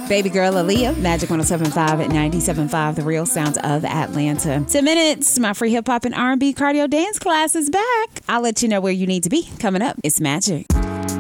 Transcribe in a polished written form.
Baby girl Aaliyah, Magic 107.5 at 97.5, the real sound of Atlanta. 10 minutes, my free hip hop and R&B cardio dance class is back. I'll let you know where you need to be. Coming up, it's Magic.